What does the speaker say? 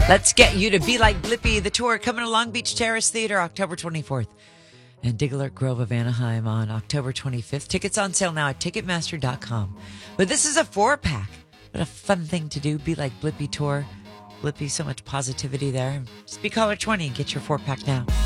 Let's get you to be like Blippi. The tour coming to Long Beach Terrace Theater October 24th and Dig Alert Grove of Anaheim on October 25th. Tickets on sale now at Ticketmaster.com. But this is a 4-pack. What a fun thing to do. Be like Blippi tour. Blippi, so much positivity there. Just be caller 20 and get your 4-pack now.